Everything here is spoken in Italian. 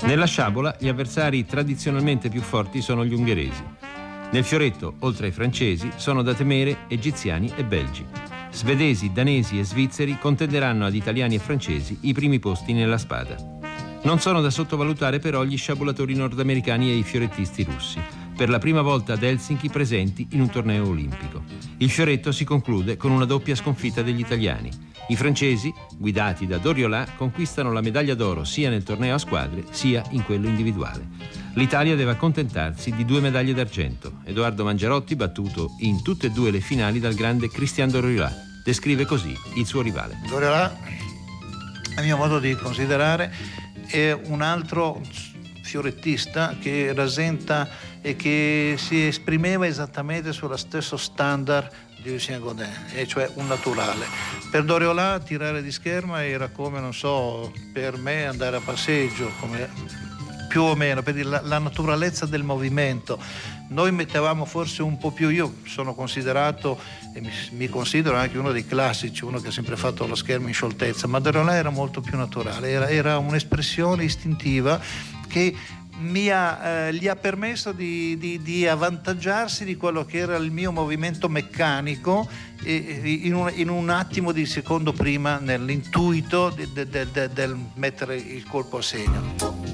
Nella sciabola gli avversari tradizionalmente più forti sono gli ungheresi. Nel fioretto, oltre ai francesi, sono da temere egiziani e belgi. Svedesi, danesi e svizzeri contenderanno ad italiani e francesi i primi posti nella spada. Non sono da sottovalutare però gli sciabolatori nordamericani e i fiorettisti russi, per la prima volta ad Helsinki presenti in un torneo olimpico. Il fioretto si conclude con una doppia sconfitta degli italiani. I francesi, guidati da Doriolà, conquistano la medaglia d'oro sia nel torneo a squadre sia in quello individuale. L'Italia deve accontentarsi di 2 medaglie d'argento. Edoardo Mangiarotti, battuto in tutte e 2 le finali dal grande Christian Doriolà, descrive così il suo rivale. Doriolà, a mio modo di considerare, è un altro fiorettista che rasenta e che si esprimeva esattamente sullo stesso standard di Lucien Godin, e cioè un naturale. Per Doriolà tirare di scherma era come, non so, per me andare a passeggio, come più o meno, per dire la naturalezza del movimento. Noi mettevamo forse un po' più, io sono considerato e mi considero anche uno dei classici, uno che ha sempre fatto lo schermo in scioltezza, ma Doriolà era molto più naturale, era un'espressione istintiva che gli ha permesso di avvantaggiarsi di quello che era il mio movimento meccanico in un attimo di secondo prima nell'intuito del mettere il colpo a segno.